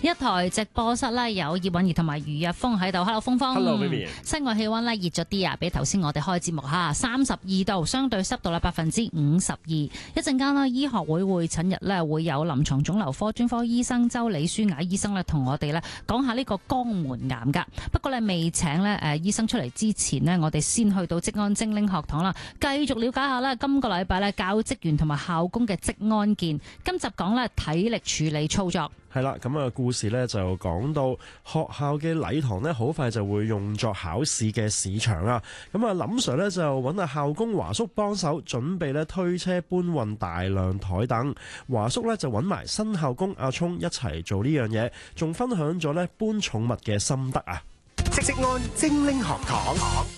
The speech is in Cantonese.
一台直播室呢，有葉韻儀同埋余日峰喺度。Hello， 峰峰。 Hello， Vivian。 室外氣溫呢，熱咗啲啊，比頭先我哋開節目吓32度，相對濕度呢52%。一陣間呢，醫學會會診日呢，會有臨床腫瘤科專科醫生周李舒雅醫生呢，同我哋呢講下呢個肛門癌噶。不過呢，未請呢醫生出嚟之前呢，我哋先去到職安精靈學堂啦，繼續了解下呢今個禮拜呢教職員同埋校工嘅職安健。今集講呢體力處理操作。 係啦，咁啊故事呢就講到學校嘅禮堂呢，好快就會用作考試嘅試場啊。咁啊，林 Sir 呢就揾阿校工華叔幫手，準備呢推車搬運大量台凳。華叔呢就揾埋新校工阿聰一齊做呢樣嘢，仲分享咗呢搬寵物嘅心得啊。 職安精靈學堂。